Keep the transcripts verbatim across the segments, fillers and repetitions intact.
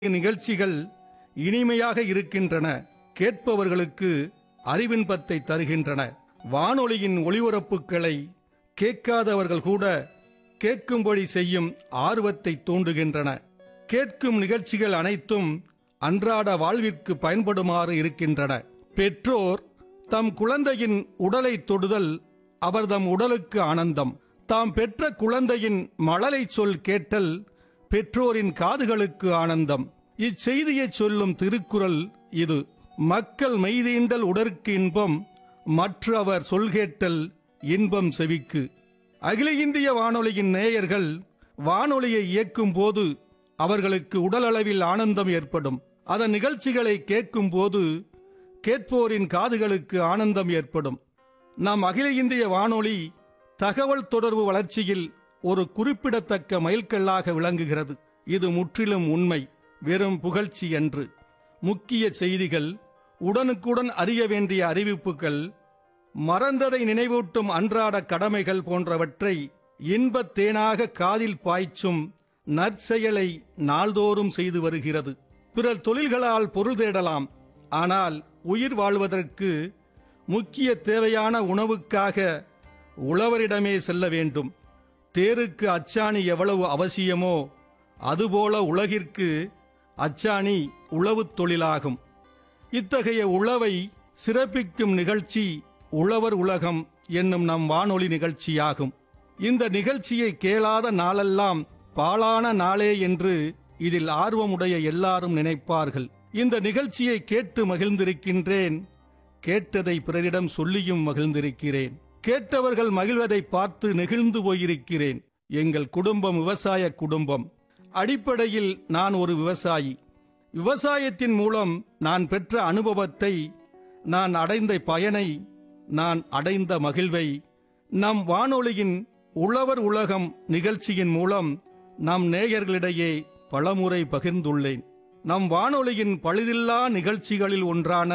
நிகழ்ச்சிகள் இனிமையாக இருக்கின்றன. கேட்பவர்களுக்கு அறிவின்பத்தை தருகின்றன. வானொலியின் ஒளிபரப்புகளை கேட்காதவர்கள் கூட கேட்கும்படி செய்யும் ஆர்வத்தை தூண்டுகின்றன. கேட்கும் நிகழ்ச்சிகள் அனைத்தும் அன்றாட வாழ்விற்கு பயன்படுமாறு இருக்கின்றன. பெற்றோர் தம் குழந்தையின் உடலை தொடுதல் அவர்தம் உடலுக்கு ஆனந்தம். தாம் பெற்ற குழந்தையின் மழலை சொல் கேட்டல் பெற்றோரின் காதுகளுக்கு ஆனந்தம். இச்செய்தியை சொல்லும் திருக்குறள் இது. மக்கள் மெய்தீண்டல் உடற்கு இன்பம், மற்ற அவர் சொல்கேட்டல் இன்பம் செவிக்கு. அகில இந்திய வானொலியின் நேயர்கள் வானொலியை இயக்கும் போது அவர்களுக்கு உடலளவில் ஆனந்தம் ஏற்படும். அதன் நிகழ்ச்சிகளை கேட்கும் போது கேட்போரின் காதுகளுக்கு ஆனந்தம் ஏற்படும். நம் அகில இந்திய வானொலி தகவல் தொடர்பு வளர்ச்சியில் ஒரு குறிப்பிடத்தக்க மைல்கல்லாக விளங்குகிறது. இது முற்றிலும் உண்மை, வெறும் புகழ்ச்சி என்று. முக்கிய செய்திகள், உடனுக்குடன் அறிய வேண்டிய அறிவிப்புகள், மறந்ததை நினைவூட்டும் அன்றாட கடமைகள் போன்றவற்றை இன்பத் தேனாக காதில் பாய்ச்சும் நற்செயலை நாள்தோறும் செய்து வருகிறது. பிறர் தொழில்களால் பொருள் தேடலாம், ஆனால் உயிர் வாழ்வதற்கு முக்கிய தேவையான உணவுக்காக உழவரிடமே செல்ல வேண்டும். தேருக்கு அச்சாணி எவ்வளவு அவசியமோ அதுபோல உலகிற்கு அச்சாணி உழவுத் தொழிலாகும். இத்தகைய உழவை சிறப்பிக்கும் நிகழ்ச்சி உழவர் உலகம் என்னும் நம் வானொலி நிகழ்ச்சியாகும். இந்த நிகழ்ச்சியை கேளாத நாளெல்லாம் பாழான நாளே என்று இதில் ஆர்வமுடைய எல்லாரும் நினைப்பார்கள். இந்த நிகழ்ச்சியை கேட்டு மகிழ்ந்திருக்கின்றேன். கேட்டதை பிறரிடம் சொல்லியும் மகிழ்ந்திருக்கிறேன். கேட்டவர்கள் மகிழ்வதை பார்த்து நெகிழ்ந்து போயிருக்கிறேன். எங்கள் குடும்பம் விவசாய குடும்பம். அடிப்படையில் நான் ஒரு விவசாயி. விவசாயத்தின் மூலம் நான் பெற்ற அனுபவத்தை, நான் அடைந்த பயனை, நான் அடைந்த மகிழ்வை நம் வானொலியின் உழவர் உலகம் நிகழ்ச்சியின் மூலம் நம் நேயர்களிடையே பலமுறை பகிர்ந்துள்ளேன். நம் வானொலியின் பழுதில்லா நிகழ்ச்சிகளில் ஒன்றான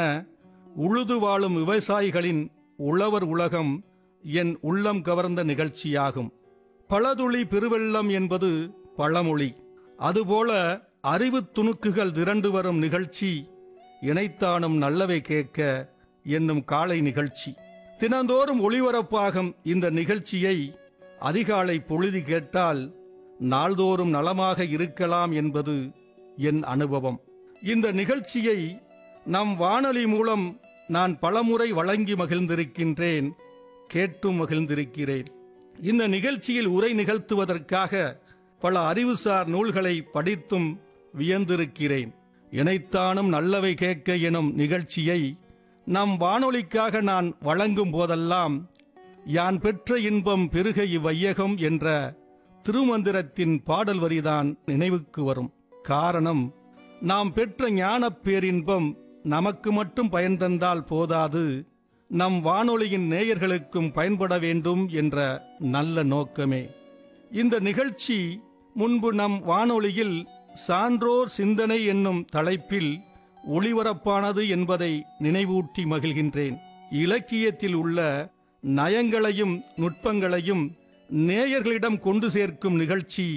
உழுது வாழும் விவசாயிகளின் உழவர் உலகம் என் உள்ளம் கவர்ந்த நிகழ்ச்சியாகும். பழதுளி பெருவெள்ளம் என்பது பழமொழி. அதுபோல அறிவு துணுக்குகள் திரண்டு வரும் நிகழ்ச்சி இணைத்தானும் நல்லவை கேட்க என்னும் காலை நிகழ்ச்சி. தினந்தோறும் ஒளிபரப்பாகும் இந்த நிகழ்ச்சியை அதிகாலை பொழுது கேட்டால் நாள்தோறும் நலமாக இருக்கலாம் என்பது என் அனுபவம். இந்த நிகழ்ச்சியை நம் வானொலி மூலம் நான் பலமுறை வழங்கி மகிழ்ந்திருக்கின்றேன், கேட்டும் மகிழ்ந்திருக்கிறேன். இந்த நிகழ்ச்சியில் உரை நிகழ்த்துவதற்காக பல அறிவுசார் நூல்களை படித்தும் வியந்திருக்கிறேன். இணைத்தானும் நல்லவை கேட்க எனும் நிகழ்ச்சியை நம் வானொலிக்காக நான் வழங்கும் போதெல்லாம் யான் பெற்ற இன்பம் பெருக இவ்வையகம் என்ற திருமந்திரத்தின் பாடல் வரிதான் நினைவுக்கு வரும். காரணம், நாம் பெற்ற ஞானப் பேரின்பம் நமக்கு மட்டும் பயன் தந்தால் போதாது, நம் வானொலியின் நேயர்களுக்கும் பயன்பட வேண்டும் என்ற நல்ல நோக்கமே. இந்த நிகழ்ச்சி முன்பு நம் வானொலியில் சான்றோர் சிந்தனை என்னும் தலைப்பில் ஒளிபரப்பானது என்பதை நினைவூட்டி மகிழ்கின்றேன். இலக்கியத்தில் உள்ள நயங்களையும் நுட்பங்களையும் நேயர்களிடம் கொண்டு சேர்க்கும் நிகழ்ச்சி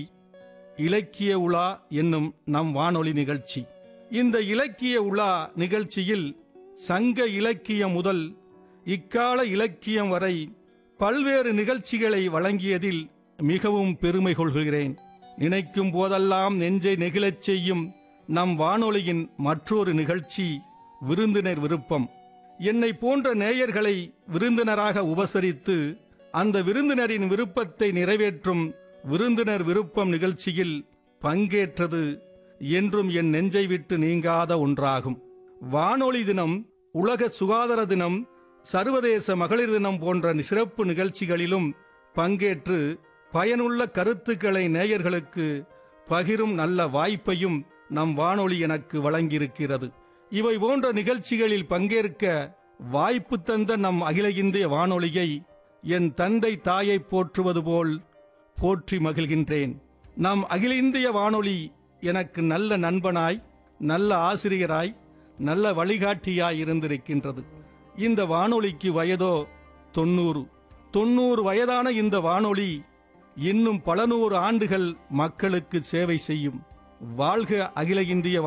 இலக்கிய உலா என்னும் நம் வானொலி நிகழ்ச்சி. இந்த இலக்கிய உலா நிகழ்ச்சியில் சங்க இலக்கியம் முதல் இக்கால இலக்கியம் வரை பல்வேறு நிகழ்ச்சிகளை வழங்கியதில் மிகவும் பெருமை கொள்கிறேன். நினைக்கும் போதெல்லாம் நெஞ்சை நெகிழச் செய்யும் நம் வானொலியின் மற்றொரு நிகழ்ச்சி விருந்தினர் விருப்பம். என்னை போன்ற நேயர்களை விருந்தினராக உபசரித்து அந்த விருந்தினரின் விருப்பத்தை நிறைவேற்றும் விருந்தினர் விருப்பம் நிகழ்ச்சியில் பங்கேற்றது என்றும் என் நெஞ்சை விட்டு நீங்காத ஒன்றாகும். வானொலி தினம், உலக சுகாதார தினம், சர்வதேச மகளிர் தினம் போன்ற சிறப்பு நிகழ்ச்சிகளிலும் பங்கேற்று பயனுள்ள கருத்துக்களை நேயர்களுக்கு பகிரும் நல்ல வாய்ப்பையும் நம் வானொலி எனக்கு வழங்கியிருக்கிறது. இவை போன்ற நிகழ்ச்சிகளில் பங்கேற்க வாய்ப்பு தந்த நம் அகில இந்திய வானொலியை என் தந்தை தாயை போற்றுவது போல் போற்றி மகிழ்கின்றேன். நம் அகில இந்திய வானொலி எனக்கு நல்ல நண்பனாய், நல்ல ஆசிரியராய், நல்ல வழிகாட்டியாய் இருந்திருக்கின்றது. இந்த வானொலிக்கு வயதோ தொண்ணூறு. தொண்ணூறு வயதான இந்த வானொலி இன்னும் பல நூறு ஆண்டுகள் மக்களுக்கு சேவை செய்யும். வாழ்க அகில இந்திய